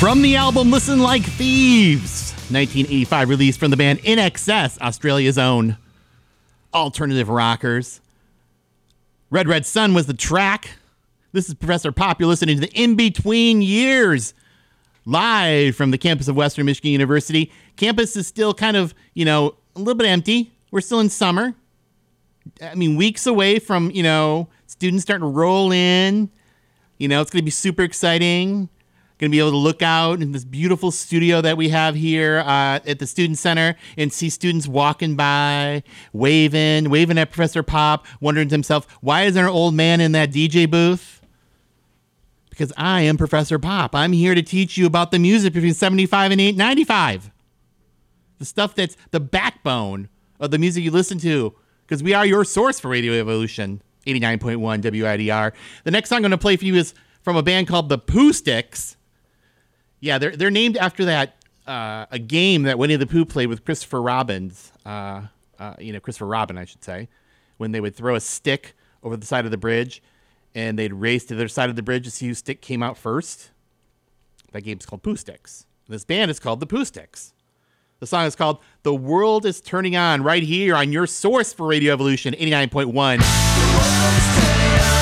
From the album Listen Like Thieves, 1985, released from the band In Excess, Australia's own alternative rockers. Red Red Sun was the track. This is Professor Pop. You're listening to the In Between Years, live from the campus of Western Michigan University. Campus is still kind of, a little bit empty. We're still in summer. I mean, weeks away from, students starting to roll in. It's going to be super exciting. Going to be able to look out in this beautiful studio that we have here at the Student Center and see students walking by, waving at Professor Pop, wondering to himself, why is there an old man in that DJ booth? Because I am Professor Pop. I'm here to teach you about the music between 75 and 95. The stuff that's the backbone of the music you listen to, because we are your source for Radio Evolution, 89.1 WIDR. The next song I'm going to play for you is from a band called the Pooh Sticks. Yeah, they're named after that a game that Winnie the Pooh played with Christopher Robbins. Christopher Robin, I should say, when they would throw a stick over the side of the bridge, and they'd race to the other side of the bridge to see whose stick came out first. That game's called Pooh Sticks. This band is called the Pooh Sticks. The song is called "The World Is Turning On," right here on your source for Radio Evolution, 89.1. The world is turning on.